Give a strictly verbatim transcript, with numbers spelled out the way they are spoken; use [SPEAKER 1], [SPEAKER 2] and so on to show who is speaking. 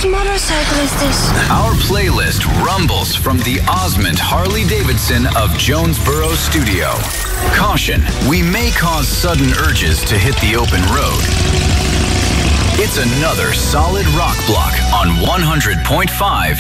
[SPEAKER 1] Whose motorcycle is this?
[SPEAKER 2] Our playlist rumbles from the Osmond Harley-Davidson of Jonesboro Studio. Caution, we may cause sudden urges to hit the open road. It's another solid rock block on one hundred point five